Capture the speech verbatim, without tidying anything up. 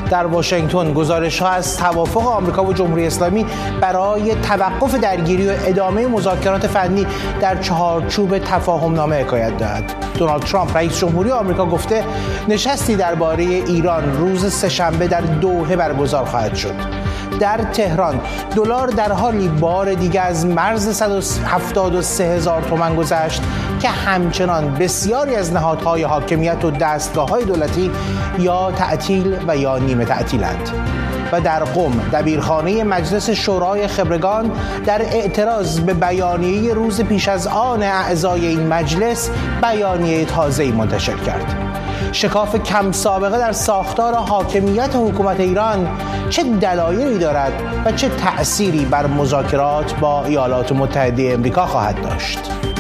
در واشنگتن گزارش‌ها از توافق آمریکا و جمهوری اسلامی برای توقف درگیری و ادامه مذاکرات فنی در چهارچوب تفاهم‌نامه حکایت دارد. دونالد ترامپ رئیس جمهوری آمریکا گفته نشستی درباره ایران روز سه‌شنبه در دوحه برگزار خواهد شد. در تهران دلار در حالی بار دیگر از مرز صد و هفتاد و سه هزار تومان گذشت که همچنان بسیاری از نهادهای حاکمیت و دستگاه‌های دولتی یا تعطیل و یا نیمه تعطیلند. و در قم دبیرخانه مجلس شورای خبرگان در اعتراض به بیانیه روز پیش از آن اعضای این مجلس بیانیه تازه‌ای منتشر کرد. شکاف کم سابقه در ساختار حاکمیت حکومت ایران چه دلایلی دارد و چه تأثیری بر مذاکرات با ایالات متحده آمریکا خواهد داشت؟